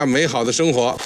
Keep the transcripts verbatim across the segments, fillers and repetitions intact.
美好的生活。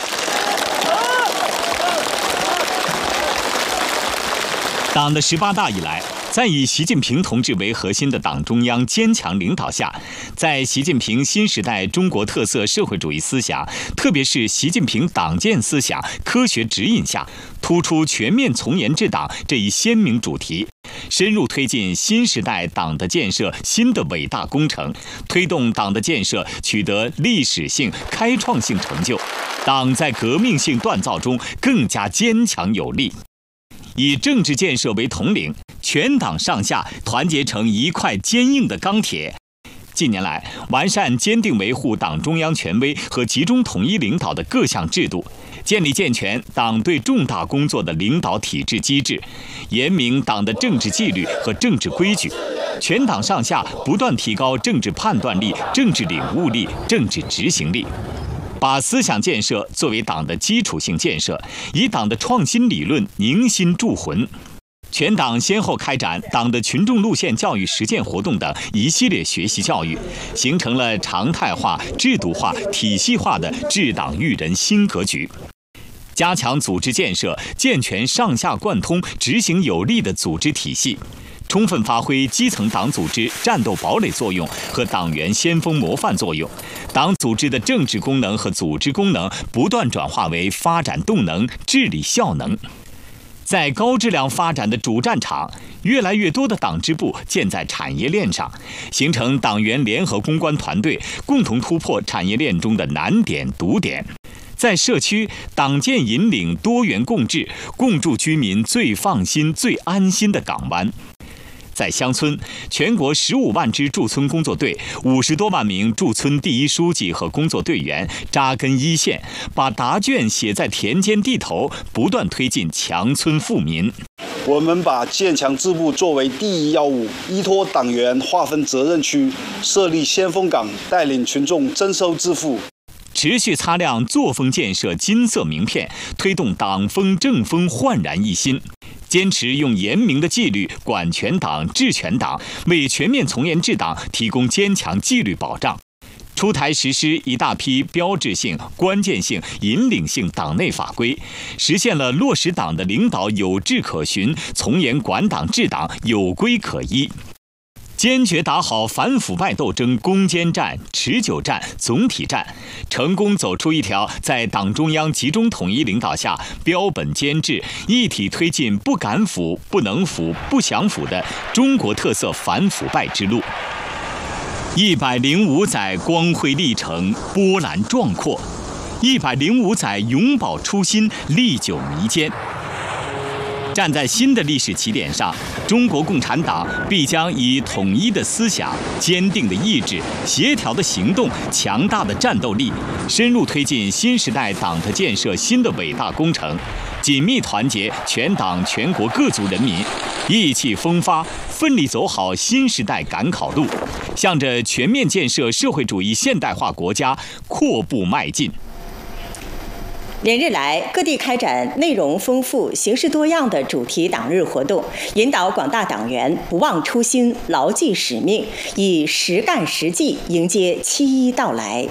党的十八大以来，在以习近平同志为核心的党中央坚强领导下，在习近平新时代中国特色社会主义思想，特别是习近平党建思想科学指引下，突出全面从严治党这一鲜明主题，深入推进新时代党的建设新的伟大工程，推动党的建设取得历史性、开创性成就，党在革命性锻造中更加坚强有力。以政治建设为统领，全党上下团结成一块坚硬的钢铁。近年来，完善坚定维护党中央权威和集中统一领导的各项制度，建立健全党对重大工作的领导体制机制，严明党的政治纪律和政治规矩，全党上下不断提高政治判断力、政治领悟力、政治执行力。把思想建设作为党的基础性建设，以党的创新理论凝心铸魂。全党先后开展党的群众路线教育实践活动等一系列学习教育，形成了常态化、制度化、体系化的治党育人新格局。加强组织建设，健全上下贯通、执行有力的组织体系，充分发挥基层党组织战斗堡垒作用和党员先锋模范作用，党组织的政治功能和组织功能不断转化为发展动能、治理效能。在高质量发展的主战场，越来越多的党支部建在产业链上，形成党员联合攻关团队，共同突破产业链中的难点、堵点。在社区，党建引领多元共治，共筑居民最放心、最安心的港湾。在乡村，全国十五万支驻村工作队、五十多万名驻村第一书记和工作队员扎根一线，把答卷写在田间地头，不断推进强村富民。 我们把建强支部作为第一要务，依托党员划分责任区，设立先锋岗，带领群众增收致富。 持续擦亮作风建设金色名片，推动党风政风焕然一新。坚持用严明的纪律管全党、治全党，为全面从严治党提供坚强纪律保障。出台实施一大批标志性、关键性、引领性党内法规，实现了落实党的领导有制可循、从严管党治党有规可依。坚决打好反腐败斗争攻坚战、持久战、总体战，成功走出一条在党中央集中统一领导下标本兼治、一体推进不敢腐、不能腐、不想腐的中国特色反腐败之路。一百零五载光辉历程波澜壮阔，一百零五载永葆初心、历久弥坚。站在新的历史起点上，中国共产党必将以统一的思想、坚定的意志、协调的行动、强大的战斗力，深入推进新时代党的建设新的伟大工程，紧密团结全党全国各族人民，意气风发，奋力走好新时代赶考路，向着全面建设社会主义现代化国家阔步迈进。 连日来，各地开展内容丰富、形式多样的主题党日活动，引导广大党员不忘初心、牢记使命，以实干实际迎接七一到来。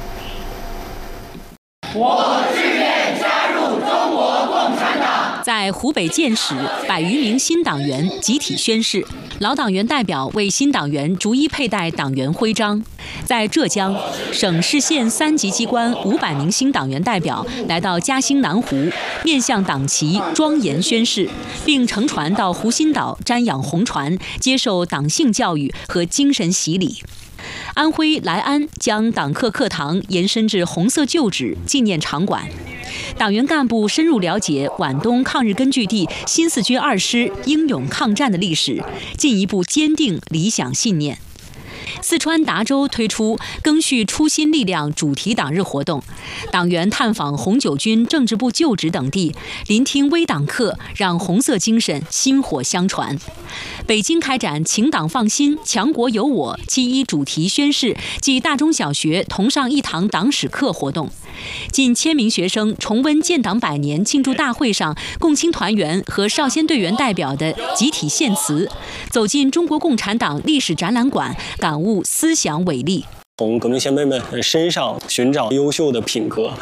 我志愿加入中国共产党。 在湖北建始，百余名新党员集体宣誓，老党员代表为新党员逐一佩戴党员徽章。在浙江，省市县三级机关五百名新党员代表来到嘉兴南湖，面向党旗庄严宣誓，并乘船到湖心岛瞻仰红船，接受党性教育和精神洗礼。安徽来安将党课课堂延伸至红色旧址纪念场馆，党员干部深入了解皖东抗日根据地新四军二师英勇抗战的历史，进一步坚定理想信念。四川达州推出赓续初心力量主题党日活动，党员探访红九军政治部旧址等地，聆听微党课，让红色精神薪火相传。北京开展请党放心、强国有我七一主题宣誓暨大中小学同上一堂党史课活动，近千名学生重温建党百年庆祝大会上共青团员和少先队员代表的集体献词，走进中国共产党历史展览馆，感悟思想伟力。 从革命先辈们身上寻找优秀的品格，